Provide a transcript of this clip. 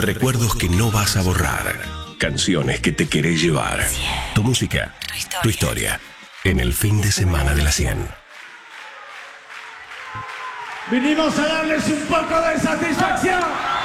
Recuerdos que no vas a borrar. Canciones que te querés llevar. Tu música, tu historia. En el fin de semana de la 100. Vinimos a darles un poco de satisfacción.